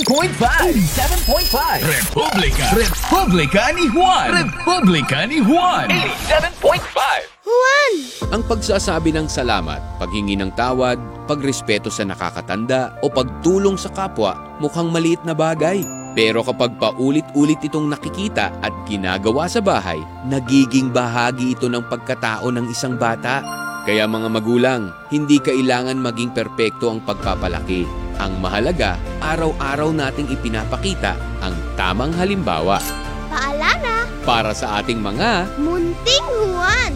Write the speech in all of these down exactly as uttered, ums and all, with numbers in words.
point five. eighty-seven point five. Republika. Republika ni Juan. Republika ni Juan. eighty-seven point five. Juan! Ang pagsasabi ng salamat, paghingi ng tawad, pagrespeto sa nakakatanda o pagtulong sa kapwa mukhang maliit na bagay. Pero kapag paulit-ulit itong nakikita at ginagawa sa bahay, nagiging bahagi ito ng pagkatao ng isang bata. Kaya mga magulang, hindi kailangan maging perpekto ang pagpapalaki. Ang mahalaga, araw-araw nating ipinapakita ang tamang halimbawa. Paalala! Para sa ating mga Munting Juan!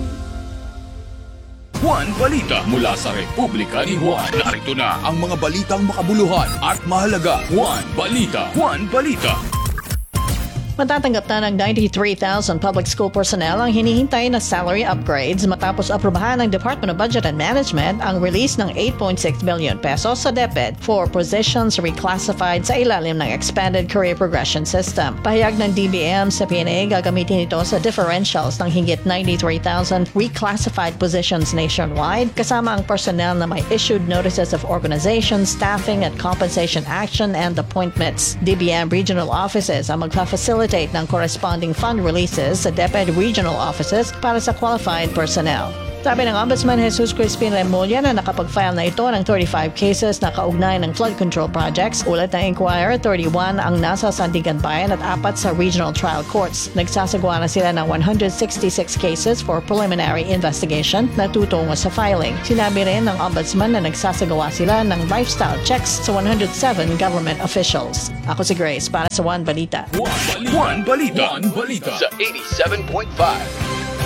Juan Balita mula sa Republika ni Juan. Narito na ang mga balitang makabuluhan at mahalaga. Juan Balita. Juan Balita. Matatanggap na ng ninety-three thousand public school personnel ang hinihintay na salary upgrades matapos aprobahan ng Department of Budget and Management ang release ng eight point six billion pesos sa DepEd for positions reclassified sa ilalim ng Expanded Career Progression System. Pahayag ng D B M sa P N A, gagamitin ito sa differentials ng higit ninety-three thousand reclassified positions nationwide kasama ang personnel na may issued notices of organization, staffing at compensation action and appointments. D B M regional offices ang magpa-facilitate ng corresponding fund releases sa DepEd regional offices para sa qualified personnel. Sabi ng Ombudsman Jesus Crispin Remulla na nakapag-file na ito ng thirty-five cases na kaugnay ng flood control projects. Ulat ng inquirer, thirty-one ang nasa Sandigan Bayan at apat sa regional trial courts. Nagsasagawa na sila ng one hundred sixty-six cases for preliminary investigation na tutungo sa filing. Sinabi rin ng Ombudsman na nagsasagawa sila ng lifestyle checks sa one hundred seven government officials. Ako si Grace para sa One Balita. One Balita. One Balita. One Balita. Sa eighty-seven point five.